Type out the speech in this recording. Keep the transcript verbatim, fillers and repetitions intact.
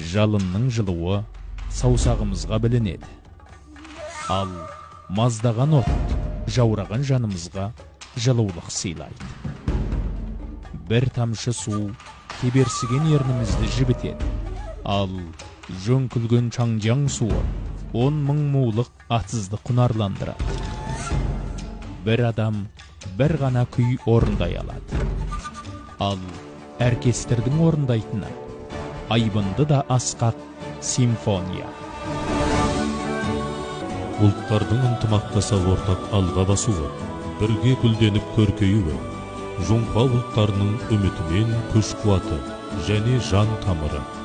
жалынның жылуы саусағымызға білінеді. Ал маздаған от жаураған жанымызға жылулық сыйлайды. Бір тамшы су кеберсіген ернімізді жібітеді. Ал жөңкілген чаңжаң суы он мың мулық атсызды құнарландырады. Бір адам бір ғана күй орындай алады. Ал оркестрдің орындайтыны айбынды да асқақ симфония. Ұлттардың ынтымақтаса ортақ алға басуы, бірге гүлденіп көркеюі, жоңғар ұлттарының үміті мен күш қуаты және жан тамыры.